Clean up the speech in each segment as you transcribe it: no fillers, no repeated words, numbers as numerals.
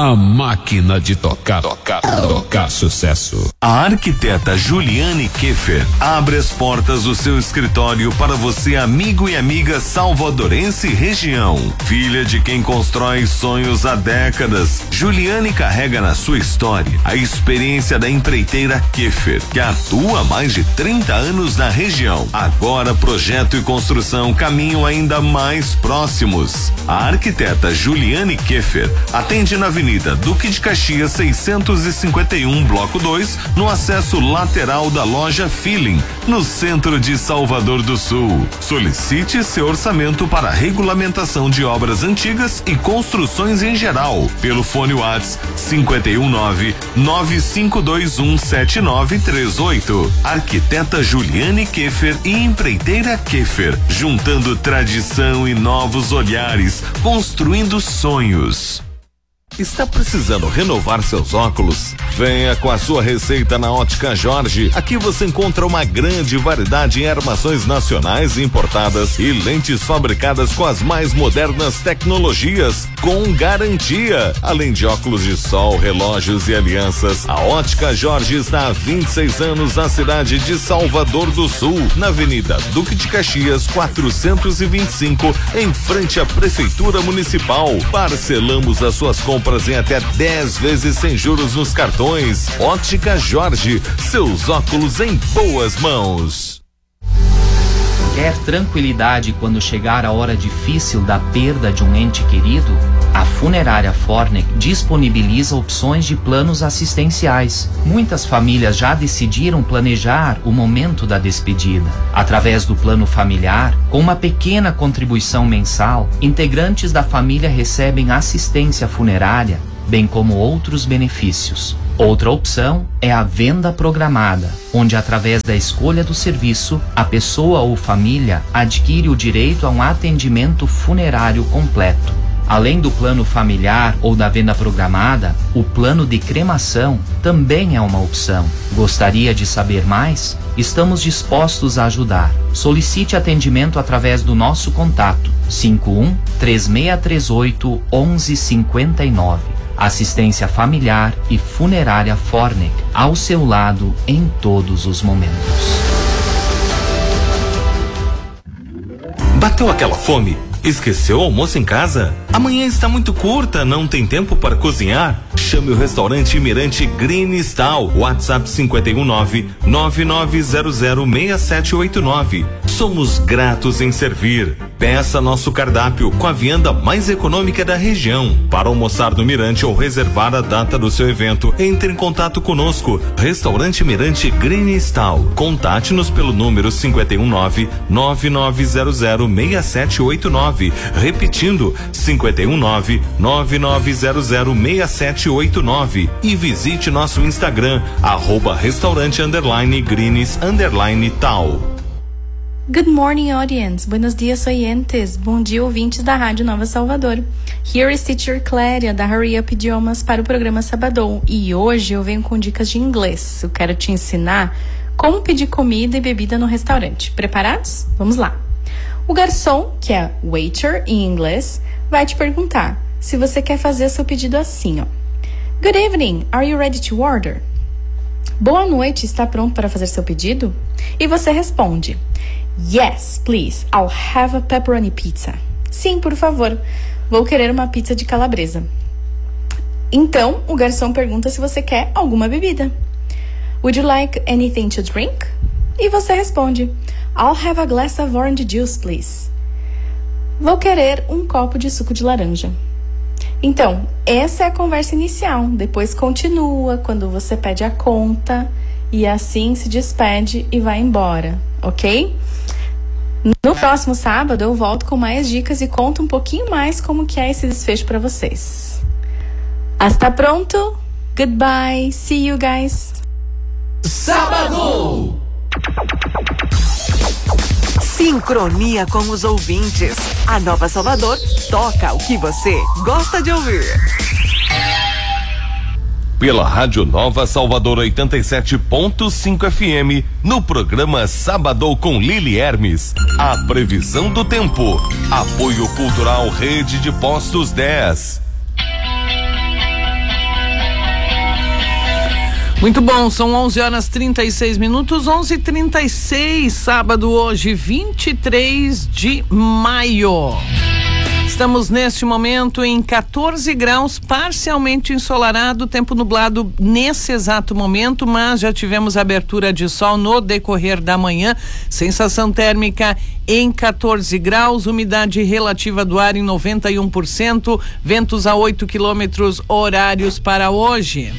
a máquina de tocar sucesso. A arquiteta Juliane Keffer abre as portas do seu escritório para você, amigo e amiga salvadorense e região. Filha de quem constrói sonhos há décadas, Juliane carrega na sua história a experiência da empreiteira Keffer, que atua há mais de 30 anos na região. Agora projeto e construção caminham ainda mais próximos. A arquiteta Juliane Keffer atende na Avenida Duque de Caxias 651, Bloco 2, no acesso lateral da loja Feeling, no centro de Salvador do Sul. Solicite seu orçamento para regulamentação de obras antigas e construções em geral pelo fone WhatsApp 51995217938. Arquiteta Juliane Keffer e empreiteira Keffer, juntando tradição e novos olhares, construindo sonhos. Está precisando renovar seus óculos? Venha com a sua receita na Ótica Jorge. Aqui você encontra uma grande variedade em armações nacionais e importadas e lentes fabricadas com as mais modernas tecnologias, com garantia. Além de óculos de sol, relógios e alianças, a Ótica Jorge está há 26 anos na cidade de Salvador do Sul, na Avenida Duque de Caxias 425, em frente à Prefeitura Municipal. Parcelamos as suas compras em até 10 vezes sem juros nos cartões. Ótica Jorge, seus óculos em boas mãos. Quer tranquilidade quando chegar a hora difícil da perda de um ente querido? A Funerária Fornec disponibiliza opções de planos assistenciais. Muitas famílias já decidiram planejar o momento da despedida. Através do plano familiar, com uma pequena contribuição mensal, integrantes da família recebem assistência funerária, bem como outros benefícios. Outra opção é a venda programada, onde através da escolha do serviço, a pessoa ou família adquire o direito a um atendimento funerário completo. Além do plano familiar ou da venda programada, o plano de cremação também é uma opção. Gostaria de saber mais? Estamos dispostos a ajudar. Solicite atendimento através do nosso contato 51-3638-1159. Assistência familiar e funerária Fornec, ao seu lado em todos os momentos. Bateu aquela fome? Esqueceu o almoço em casa? Amanhã está muito curta, não tem tempo para cozinhar? Chame o restaurante Mirante Green Style. WhatsApp 51999006789. Somos gratos em servir. Peça nosso cardápio com a vianda mais econômica da região. Para almoçar no Mirante ou reservar a data do seu evento, entre em contato conosco. Restaurante Mirante Green Style. Contate-nos pelo número 51999006789. Repetindo, 51999006789. E visite nosso Instagram, @restaurante_greens_tal. Good morning, audience. Buenos dias, oyentes. Bom dia, ouvintes da Rádio Nova Salvador. Here is Teacher Cléria, da Hurry Up Idiomas, para o programa Sabadão. E hoje eu venho com dicas de inglês. Eu quero te ensinar como pedir comida e bebida no restaurante. Preparados? Vamos lá. O garçom, que é waiter em inglês, vai te perguntar se você quer fazer seu pedido assim, ó. Good evening, are you ready to order? Boa noite, está pronto para fazer seu pedido? E você responde: Yes, please, I'll have a pepperoni pizza. Sim, por favor, vou querer uma pizza de calabresa. Então, o garçom pergunta se você quer alguma bebida. Would you like anything to drink? E você responde: I'll have a glass of orange juice, please. Vou querer um copo de suco de laranja. Então, essa é a conversa inicial. Depois continua quando você pede a conta e assim se despede e vai embora, ok? No próximo sábado eu volto com mais dicas e conto um pouquinho mais como que é esse desfecho para vocês. Hasta pronto. Goodbye. See you guys. Sábado! Sincronia com os ouvintes. A Nova Salvador toca o que você gosta de ouvir. Pela Rádio Nova Salvador 87.5 FM, no programa Sábado com Lili Hermes. A previsão do tempo. Apoio Cultural Rede de Postos 10. Muito bom, são 11h36, 11h36, sábado hoje, 23 de maio. Estamos neste momento em 14 graus, parcialmente ensolarado, tempo nublado nesse exato momento, mas já tivemos abertura de sol no decorrer da manhã. Sensação térmica em 14 graus, umidade relativa do ar em 91%, ventos a 8 quilômetros horários para hoje.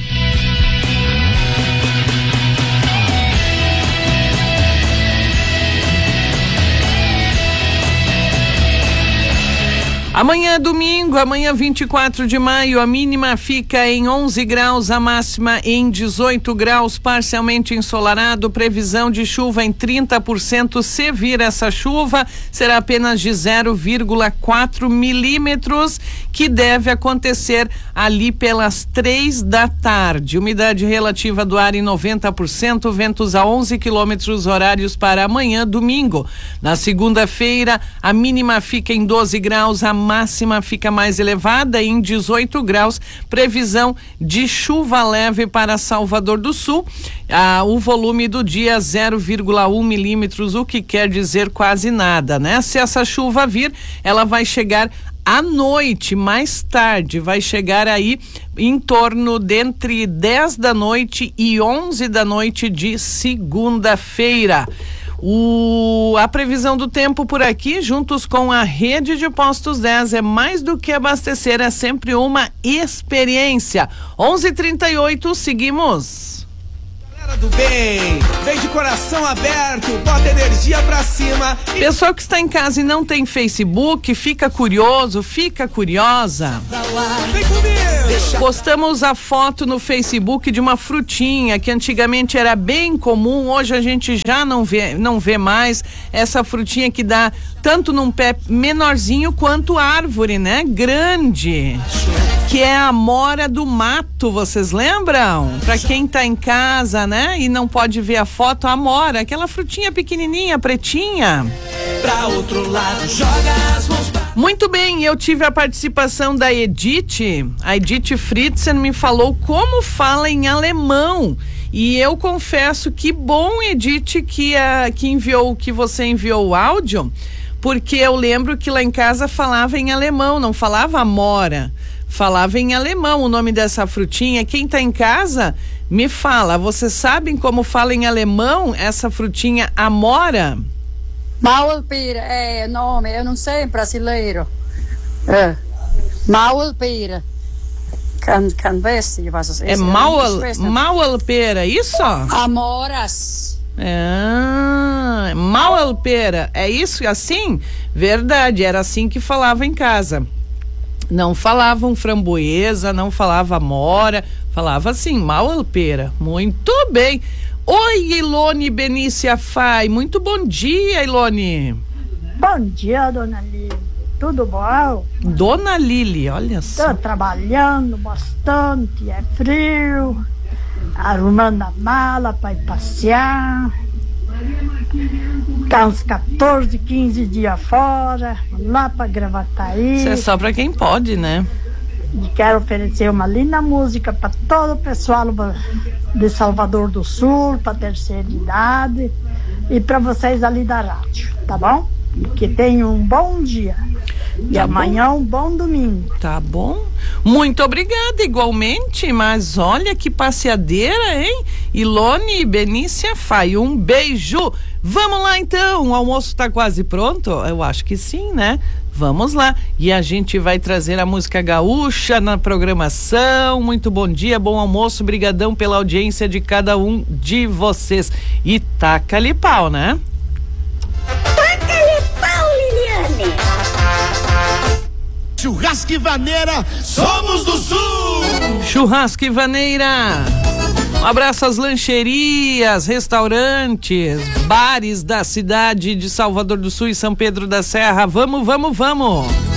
Amanhã é domingo, amanhã 24 de maio, a mínima fica em 11 graus, a máxima em 18 graus, parcialmente ensolarado, previsão de chuva em 30%, se vir essa chuva, será apenas de 0,4 milímetros, que deve acontecer ali pelas 3 da tarde. Umidade relativa do ar em 90%, ventos a 11 quilômetros horários para amanhã, domingo. Na segunda-feira, a mínima fica em 12 graus, a máxima fica mais elevada em 18 graus, previsão de chuva leve para Salvador do Sul, o volume do dia 0,1 milímetros, o que quer dizer quase nada, né? Se essa chuva vir, ela vai chegar à noite, mais tarde, vai chegar aí em torno de entre 10 da noite e 11 da noite de segunda-feira. A previsão do tempo por aqui, juntos com a rede de postos 10, é mais do que abastecer, é sempre uma experiência. 11h38, seguimos. Galera do bem, vem de coração aberto, bota energia pra cima. Pessoal que está em casa e não tem Facebook, fica curioso, fica curiosa. Vem comigo. Postamos a foto no Facebook de uma frutinha que antigamente era bem comum, hoje a gente já não vê mais. Essa frutinha que dá tanto num pé menorzinho quanto árvore, né? Grande. Que é a amora do mato, vocês lembram? Pra quem tá em casa, né? E não pode ver a foto, a amora, aquela frutinha pequenininha, pretinha. Pra outro lado, joga as mãos pra... Muito bem, eu tive a participação da Edith. A Edith Fritzen me falou como fala em alemão. E eu confesso que bom, Edith, que você enviou o áudio, porque eu lembro que lá em casa falava em alemão, não falava amora. Falava em alemão o nome dessa frutinha. Quem tá em casa, me fala, vocês sabem como fala em alemão essa frutinha amora? Maulbeere é nome, eu não sei em brasileiro. Maulbeere. Kan ver was é maulbeere, isso? Amoras. Maulbeere, é isso assim? Verdade, era assim que falava em casa. Não falavam framboesa, não falava amora, falava assim, maulbeere. Muito bem. Oi, Ilone Benícia Fai, muito bom dia, Ilone. Bom dia, dona Lili, tudo bom? Dona Lili, olha só. Tô trabalhando bastante, é frio, arrumando a mala para ir passear. Tá uns 14, 15 dias fora, lá para Gravataí. Isso é só para quem pode, né? E quero oferecer uma linda música para todo o pessoal de Salvador do Sul, para terceira idade e para vocês ali da rádio, tá bom? Que tenham um bom dia e tá amanhã bom. Um bom domingo. Tá bom? Muito obrigada, igualmente, mas olha que passeadeira, hein? Ilone Benícia Fai, um beijo. Vamos lá então, o almoço tá quase pronto? Eu acho que sim, né? Vamos lá, e a gente vai trazer a música gaúcha na programação. Muito bom dia, bom almoço, brigadão pela audiência de cada um de vocês. E taca-lhe pau, né? Taca-lhe pau, Liliane! Churrasco e Vaneira, somos do Sul! Churrasco e Vaneira! Um abraço às lancherias, restaurantes, bares da cidade de Salvador do Sul e São Pedro da Serra. Vamos, vamos, vamos!